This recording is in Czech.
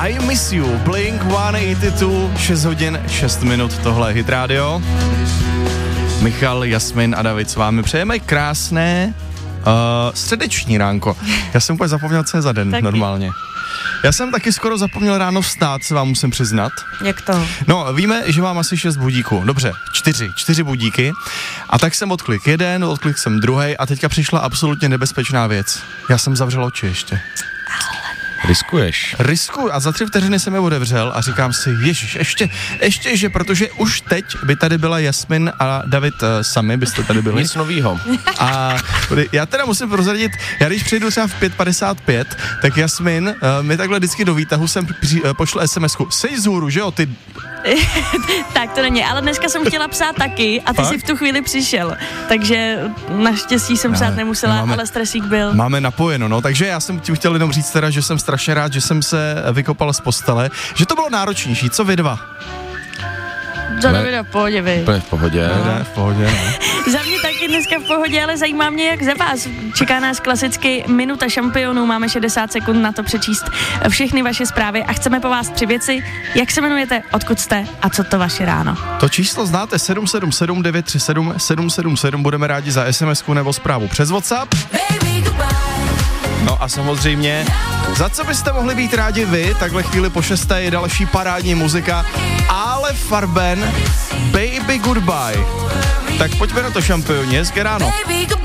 I Miss You, Blink-182, 6 hodin, 6 minut, tohle je Hit Radio. Michal, Jasmin a David s vámi přejeme krásné středeční ránko. Já jsem úplně zapomněl, co je za den normálně. Já jsem taky skoro zapomněl ráno vstát, se vám musím přiznat. Jak to? No, víme, že mám asi 6 budíků. Dobře, 4 budíky. A tak jsem odklik jeden, odklik jsem druhej a teďka přišla absolutně nebezpečná věc. Já jsem zavřel oči ještě. Riskuješ. Riskuju a za 3 vteřiny jsem je otevřel a říkám si, ježiš, ještě, že protože už teď by tady byla Jasmin a David sami, byste tady byli. Nic novýho. A já teda musím prozradit, já když přijdu třeba v 5:55, tak Jasmin mi takhle vždycky do výtahu sem pošle SMS-ku. Sej vzhůru, že jo, ty... Tak to není, ale dneska jsem chtěla psát taky a ty jsi v tu chvíli přišel, takže naštěstí jsem psát nemusela, ale stresík byl. Máme napojeno, no, takže já jsem tím chtěl jenom říct teda, že jsem strašně rád, že jsem se vykopal z postele, že to bylo náročnější, co vy dva? Za Davida v pohodě, vy. Úplně v pohodě. V pohodě, no. Za mě taky dneska v pohodě, ale zajímá mě, jak za vás. Čeká nás klasicky minuta šampionů, máme 60 sekund na to přečíst všechny vaše zprávy a chceme po vás 3 věci. Jak se jmenujete, odkud jste a co to vaše ráno? To číslo znáte 777 937 777, budeme rádi za SMS-ku nebo zprávu přes WhatsApp. No a samozřejmě, za co byste mohli být rádi vy, takhle chvíli po 6. je další parádní muzika, ale Farben, Baby Goodbye. Tak pojďme na to, šampioni, hezké ráno.